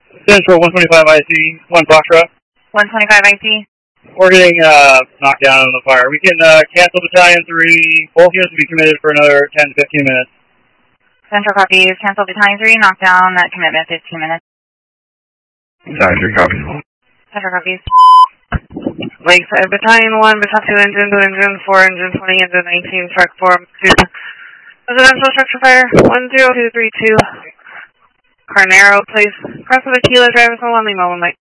Central 125 IC, 1 Foxtrot. 125 IC. We're getting knocked down on the fire. We can cancel Battalion 3. Both units will be committed for another 10 to 15 minutes. Central copies. Cancel Battalion 3. Knockdown. That commitment 15 minutes. Battalion 3 copies. Central copies. Lakeside Battalion 1, Battalion 2 engine, 2 engine, 4 engine, 20 engine, 19 truck, 4 2. Residential structure fire 10232. Carnero, please. Cross of Aquila, drivers on Lima, 1 Mike.